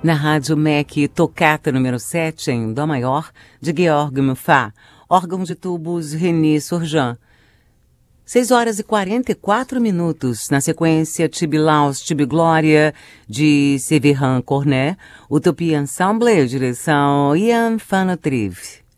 Na Rádio MEC, Tocata número 7, em Dó maior, de Georg Muffat, órgão de tubos René Surjan. 6 horas e 44 minutos, na sequência Tibilaus Tibiglória, de Séverin Cornet, Utopia Ensemble, direção Ian Fanotriv.